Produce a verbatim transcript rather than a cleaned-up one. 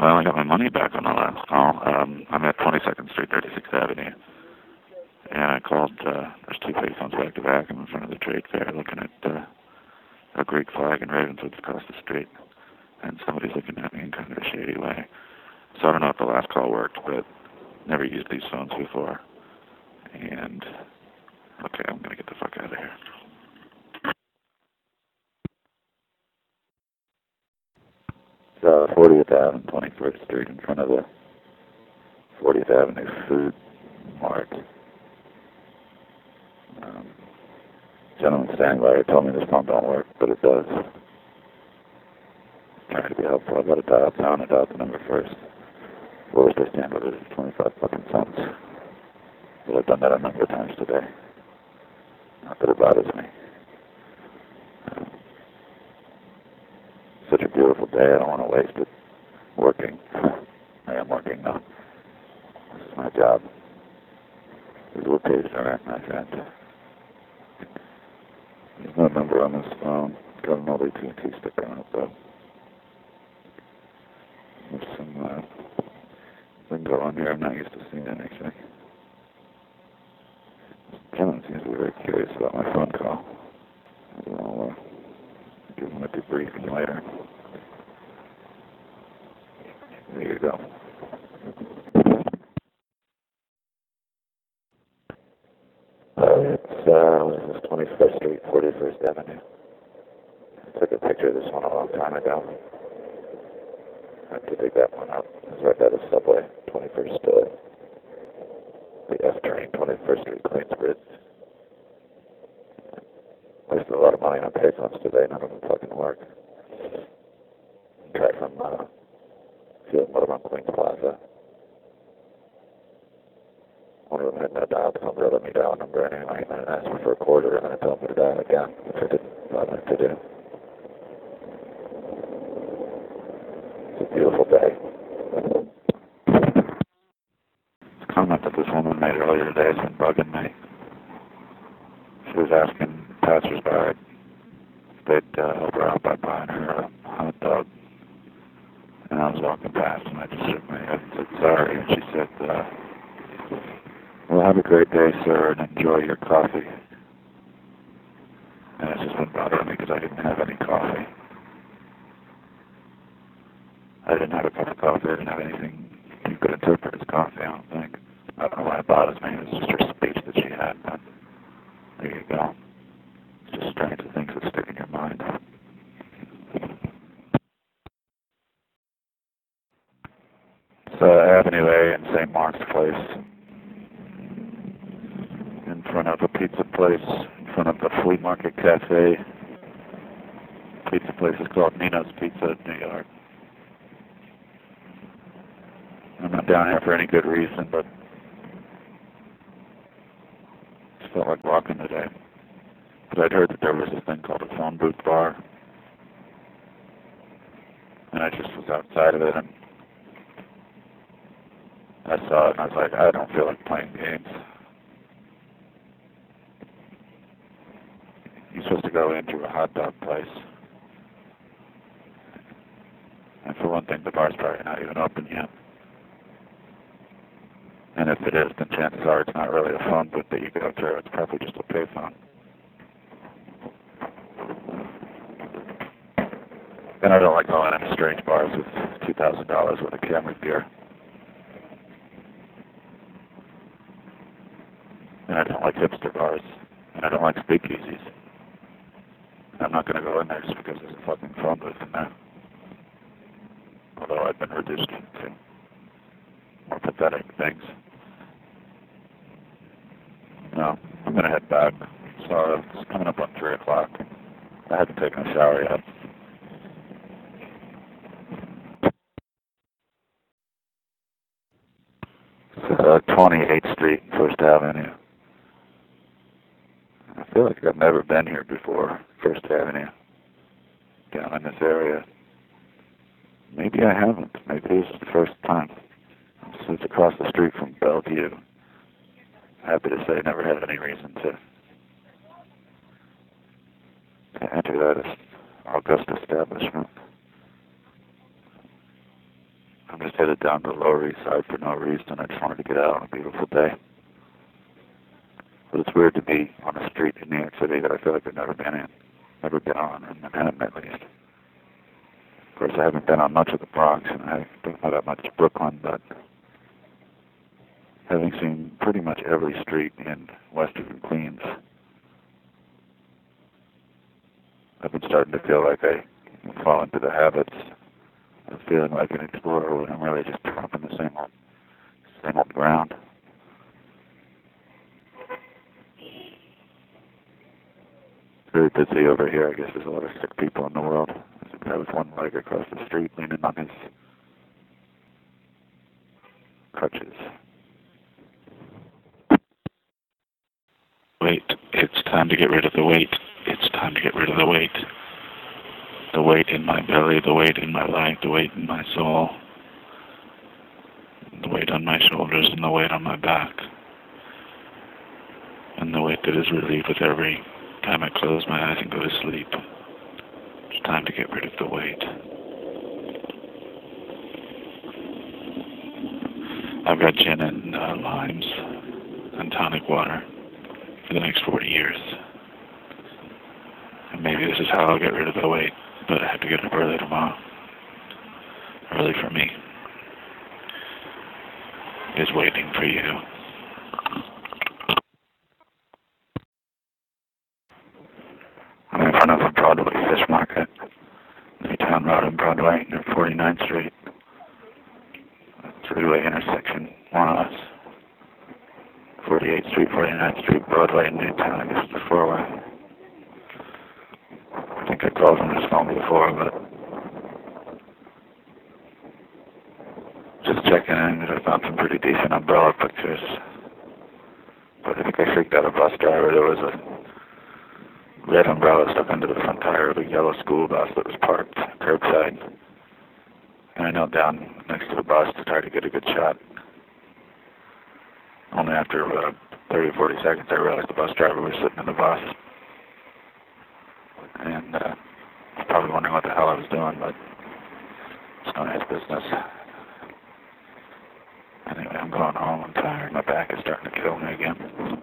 finally got my money back on the last call. Um, I'm at twenty-second Street, thirty-sixth Avenue. And I called, uh, there's two payphones back to back. I'm in front of the trade fair looking at uh, a Greek flag in Ravenswood across the street. And somebody's looking at me in kind of a shady way. So I don't know if the last call worked, but never used these phones before. And, okay, I'm going to get the fuck out of here. So fortieth Avenue, twenty-first Street, in front of the fortieth Avenue Food Mart. Um, gentleman standing by here told me this phone don't work, but it does. Trying to be helpful. I've got to dial down and dial the number first. Lowest I stand with it is twenty-five fucking cents. But I've done that a number of times today. Not that it bothers me. Um, such a beautiful day. I don't want to waste it working. I am working though. This is my job. There's a little page there, my friend. There's no number on this phone. Got an old A T and T sticker on it though. There's some uh, lingo on here I'm not used to seeing anything. This gentleman seems to be very curious about my phone call. I'll uh, give him a debriefing later. There you go. Uh, it's uh, this is twenty-first Street, forty-first Avenue. I took a picture of this one a long time ago. I had to dig that one up. It's right by the subway, twenty-first, uh, the F train, twenty-first Street, Queensbridge. Wasted a lot of money on payphones today, none of them fucking work. Tried from, uh, Field Motor on Queens Plaza. One of them had no dial number, let me dial a number anyway, and then it asked me for a quarter, and then it told me to dial again, which I didn't bother to do. It's a beautiful day. The comment that this woman made earlier today has been bugging me. She was asking passersby if they'd uh, help her out by buying her a hot dog. And I was walking past, and I just shook my head and said, sorry. And she said, uh, well, have a great day, sir, and enjoy your coffee. And it's just been bothering me because I didn't have any coffee. I didn't have a cup of coffee. I didn't have anything you could interpret as coffee, I don't think. I don't know why it bothers me. It was just her speech that she had, but there you go. It's just strange the things that stick in your mind. It's uh, Avenue A in Saint Mark's Place. In front of a pizza place, in front of the Flea Market Cafe. Pizza place is called Nino's Pizza in New York. I'm not down here for any good reason, but just felt like walking today. But I'd heard that there was this thing called a phone booth bar. And I just was outside of it, and I saw it, and I was like, I don't feel like playing games. You're supposed to go into a hot dog place. And for one thing, the bar's probably not even open yet. And if it is, then chances are it's not really a phone booth that you go through. It's probably just a payphone. And I don't like going into strange bars with two thousand dollars worth of Camry beer. And I don't like hipster bars. And I don't like speakeasies. I'm not going to go in there just because there's a fucking phone booth in there. Although I've been reduced to more pathetic things. No, I'm going to head back. So it's coming up on three o'clock. I haven't taken a shower yet. It's uh, twenty-eighth Street, First Avenue. I feel like I've never been here before, First Avenue, down in this area. Maybe I haven't. Maybe this is the first time. Since across the street from Bellevue. Happy to say I never had any reason to, to enter that august establishment. I'm just headed down to the Lower East Side for no reason. I just wanted to get out on a beautiful day. But it's weird to be on a street in New York City that I feel like I've never been in. Never been on, in Manhattan at least. Of course, I haven't been on much of the Bronx, and I don't know that much of Brooklyn, but having seen pretty much every street in Western Queens, I've been starting to feel like I fall into the habits of feeling like an explorer when I'm really just tramping the same old, same old ground. Very busy over here. I guess there's a lot of sick people in the world. There's a guy with one leg across the street leaning on his crutches. Wait, it's time to get rid of the weight. It's time to get rid of the weight. The weight in my belly, the weight in my life, the weight in my soul, the weight on my shoulders and the weight on my back, and the weight that is relieved with every time I close my eyes and go to sleep. It's time to get rid of the weight. I've got gin and uh, limes and tonic water for the next forty years. And maybe this is how I'll get rid of the weight, but I have to get up early tomorrow. Early for me is waiting for you. I'm in front of a Broadway fish market, Newtown Road and Broadway near forty-ninth Street. Three-way intersection, more or less. forty-eighth Street, forty-ninth Street, Broadway, and Newtown. I guess it's a four-way. I think I called on this phone before, but just checking in. I found some pretty decent umbrella pictures. But I think I freaked out a bus driver. There was a red umbrella stuck under the front tire of a yellow school bus that was parked curbside. And I knelt down next to the bus to try to get a good shot. Only after about thirty or forty seconds I realized the bus driver was sitting in the bus. And uh, he's probably wondering what the hell I was doing, but it's none of his business. Anyway, I'm going home. I'm tired. My back is starting to kill me again.